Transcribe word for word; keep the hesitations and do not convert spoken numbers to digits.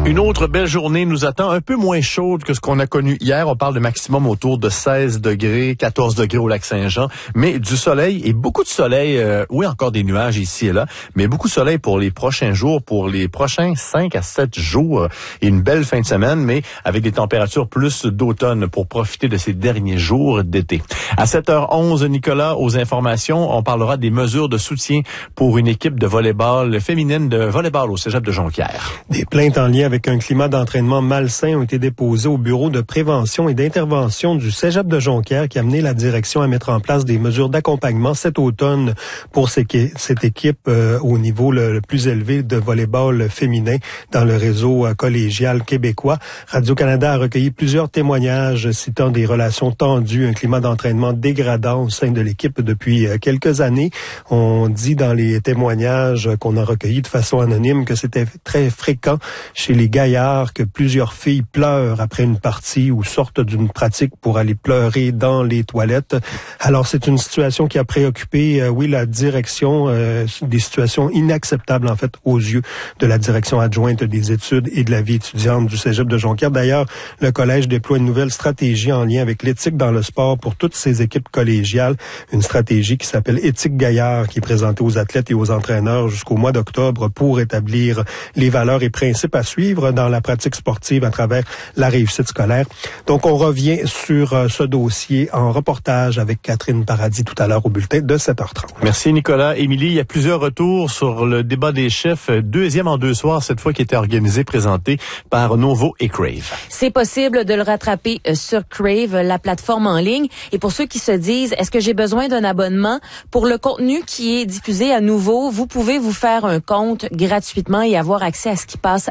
Une autre belle journée nous attend, un peu moins chaude que ce qu'on a connu hier. On parle de maximum autour de seize degrés, quatorze degrés au lac Saint-Jean, mais du soleil et beaucoup de soleil, euh, oui, encore des nuages ici et là, mais beaucoup de soleil pour les prochains jours, pour les prochains cinq à sept jours. Et une belle fin de semaine, mais avec des températures plus d'automne pour profiter de ces derniers jours d'été. À sept heures onze, Nicolas, aux informations, on parlera des mesures de soutien pour une équipe de volleyball féminine de volleyball au Cégep de Jonquière. Des plaintes en lien avec un climat d'entraînement malsain ont été déposées au bureau de prévention et d'intervention du Cégep de Jonquière qui a amené la direction à mettre en place des mesures d'accompagnement cet automne pour cette équipe euh, au niveau le, le plus élevé de volleyball féminin dans le réseau euh, collégial québécois. Radio-Canada a recueilli plusieurs témoignages citant des relations tendues, un climat d'entraînement dégradant au sein de l'équipe depuis euh, quelques années. On dit dans les témoignages qu'on a recueillis de façon anonyme que c'était très fréquent chez les gaillards que plusieurs filles pleurent après une partie ou sortent d'une pratique pour aller pleurer dans les toilettes. Alors, c'est une situation qui a préoccupé, euh, oui, la direction, euh, des situations inacceptables, en fait, aux yeux de la direction adjointe des études et de la vie étudiante du Cégep de Jonquière. D'ailleurs, le collège déploie une nouvelle stratégie en lien avec l'éthique dans le sport pour toutes ses équipes collégiales. Une stratégie qui s'appelle Éthique Gaillard, qui est présentée aux athlètes et aux entraîneurs jusqu'au mois d'octobre pour établir les valeurs et principes à suivre dans la pratique sportive à travers la réussite scolaire. Donc, on revient sur euh, ce dossier en reportage avec Catherine Paradis tout à l'heure au bulletin de sept heures trente. Merci, Nicolas. Émilie, il y a plusieurs retours sur le débat des chefs, deuxième en deux soirs, cette fois qui était organisé, présenté par Novo et Crave. C'est possible de le rattraper sur Crave, la plateforme en ligne. Et pour ceux qui se disent, est-ce que j'ai besoin d'un abonnement? Pour le contenu qui est diffusé à nouveau, vous pouvez vous faire un compte gratuitement et avoir accès à ce qui passe